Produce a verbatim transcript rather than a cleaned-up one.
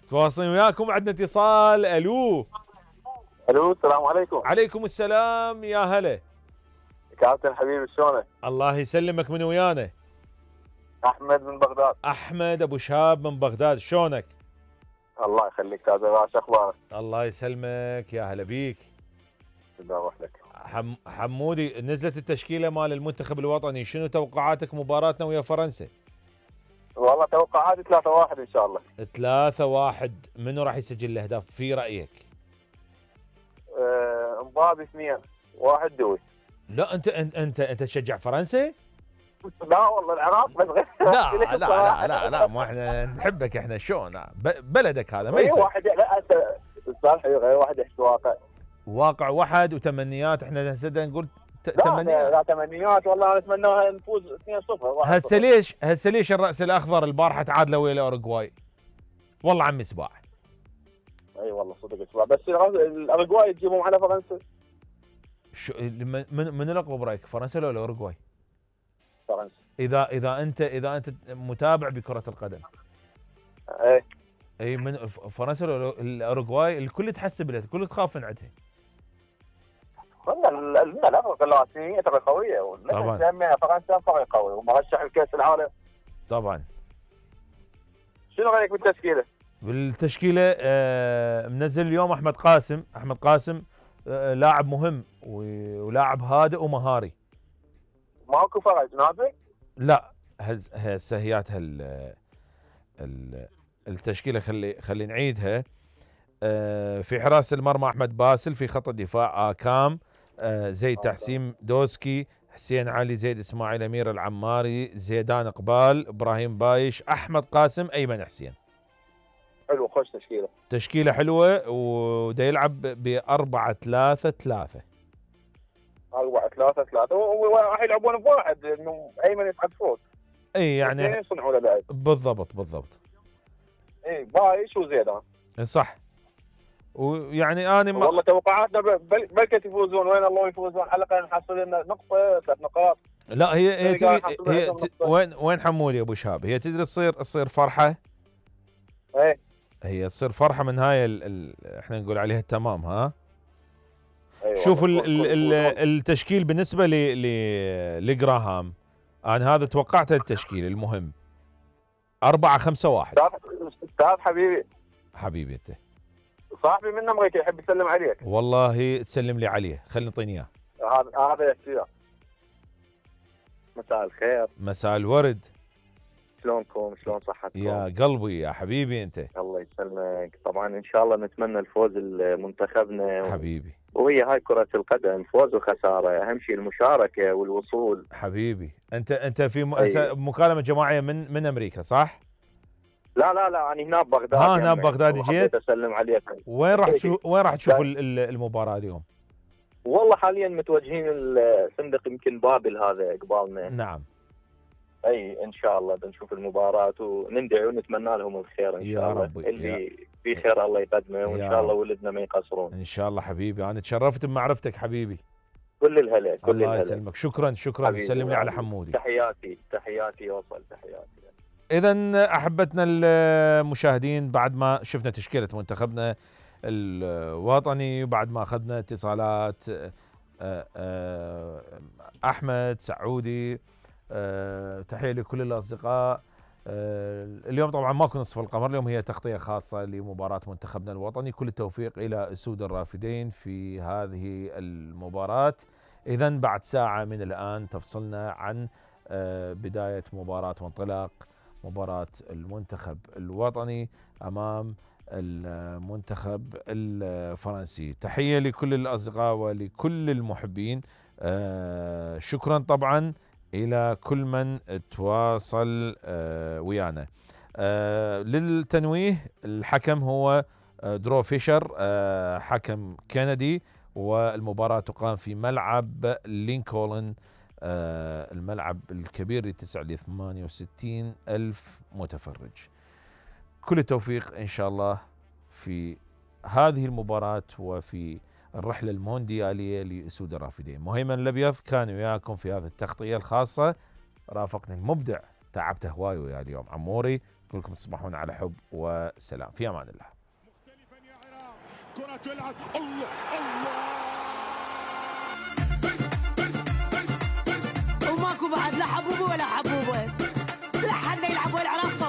تواصلين وياكم، عندنا اتصال. الو الو السلام عليكم. عليكم السلام، يا هلا. كابتن حبيبي شلونك؟ الله يسلمك، من ويانا؟ احمد من بغداد. احمد ابو شهاب من بغداد، شلونك؟ الله يخليك تاج باش، اخبارك؟ الله يسلمك، يا هلا بيك. الله يروح لك. حم حمودي، نزلت التشكيله مال المنتخب الوطني، شنو توقعاتك مباراتنا ويا فرنسا؟ والله توقعاتي ثلاثة واحد ان شاء الله. ثلاثة واحد. منو راح يسجل الاهداف في رايك؟ آه، مبابي اثنين، واحد دوي. لا انت انت انت, انت تشجع فرنسا؟ لا والله العراق بس غير. لا لا لا لا لا، ما احنا نحبك احنا، شلون بلدك هذا ما يصير. واحد لا انت الصالح غير واحد يحكي واقع. واقع واحد وتمنيات، احنا هسه نقول تمنيات. لا تمنيات والله، نتمنى نفوز اثنين صفر. هسه ليش هسه ليش الراس الاخضر البارحه تعادلوا ويا الاوروغواي؟ والله عمي سباع. اي والله صدق سباع، بس الاوروغواي تجيبهم على فرنسا. شو من من الاقوى برايك، فرنسا ولا الاوروغواي؟ فرنسا. اذا اذا انت اذا انت متابع بكره القدم. ايه اي، من فرنسا ولا الاوروغواي؟ الكل تحسب لها، الكل تخاف من عندها. والله الافريقيا اللاتينيه ترى قويه، طبعا فرنسا فريق قوي ومرشح لكاس العالم. طبعا. شنو رايك بالتشكيله؟ بالتشكيله آه منزل اليوم احمد قاسم، احمد قاسم آه لاعب مهم ولاعب هادئ ومهاري. ماكو فرج نازل؟ لا هسه هياتها التشكيله، خلي خلي نعيدها. آه في حراسه المرمى احمد باسل، في خط الدفاع اكام، آه زيد تحسين دوسكي، حسين علي، زيد اسماعيل، امير العماري، زيدان اقبال، ابراهيم بايش، احمد قاسم، ايمن حسين. حلو، خوش تشكيله. تشكيله حلوه، ودا يلعب ب أربعة ثلاثة ثلاثة. أربعة ثلاثة ثلاثة، وراح يلعبون بواحد انه ايمن يصعد فوق. اي يعني يصنعوا له بعد. بالضبط بالضبط. اي بايش وزيدان. صح. ويعني انا ما والله توقعاتنا بلكت يفوزون، وين الله يفوزون، على الاقل نحصل لنا نقطه ثلاث نقاط. لا هي هي, هي, هي وين وين حمولي ابو شهاب، هي تدري تصير تصير فرحه. ايه هي تصير فرحه من هاي ال ال احنا نقول عليها التمام. ها أيوة. شوف ال ال ال التشكيل بالنسبه ل لجراهام، انا هذا توقعته التشكيل المهم. أربعة خمسة واحد. استاذ حبيبي حبيبي انت صاحبي من امريكا يحب يسلم عليك. والله تسلم لي عليه، خلينا نعطيني اياه. هذا هذا احتياط. مساء الخير. مساء الورد. شلونكم؟ شلون صحتكم؟ يا قلبي يا حبيبي انت. الله يسلمك. طبعا ان شاء الله نتمنى الفوز لمنتخبنا حبيبي، وهي هاي كرة القدم، فوز وخسارة، اهم شيء المشاركة والوصول. حبيبي انت انت في م... أيوة. مكالمة جماعية من من امريكا صح؟ لا لا لا انا هنا ببغداد. ها هنا ببغداد جيت. اسلم عليك. وين راح تشوف وين راح تشوف المباراة اليوم؟ والله حاليا متوجهين الفندق يمكن بابل هذا قبالنا. نعم. اي ان شاء الله بنشوف المباراة وندعي ونتمنى لهم الخير ان شاء الله. رب. اللي في خير الله يقدمه، وان شاء الله ولدنا ما يقصرون ان شاء الله. حبيبي انا تشرفت بمعرفتك حبيبي. كل الهلا كل الله الهلا. يسلمك، شكرا شكرا. سلم لي على حمودي. تحياتي تحياتي وصل تحياتي. اذا احبتنا المشاهدين، بعد ما شفنا تشكيلة منتخبنا الوطني وبعد ما اخذنا اتصالات احمد سعودي، تحية لكل الاصدقاء. اليوم طبعا ماكو نصف القمر، اليوم هي تغطية خاصة لمباراة منتخبنا الوطني. كل التوفيق الى اسود الرافدين في هذه المباراة. اذا بعد ساعة من الان تفصلنا عن بداية مباراة وانطلاق مباراة المنتخب الوطني امام المنتخب الفرنسي. تحية لكل الأصدقاء ولكل المحبين. آه شكرا طبعا إلى كل من تواصل آه ويانا. آه للتنويه، الحكم هو آه درو فيشر، آه حكم كندي، والمباراة تقام في ملعب لينكولن، آه الملعب الكبير يتسع ل ثمانية وستين ألف متفرج. كل التوفيق إن شاء الله في هذه المباراة وفي الرحلة المونديالية لأسود الرافدين. مهيمن الأبيض كان وياكم في هذه التغطية الخاصة، رافقني المبدع، تعبته هواي ويا اليوم عموري. كلكم تصبحون على حب وسلام، في امان الله. كرة تلعب، الله الله، وماكو بعد لا حبوبه ولا حبوبه، لا حد يلعب ولا عرفت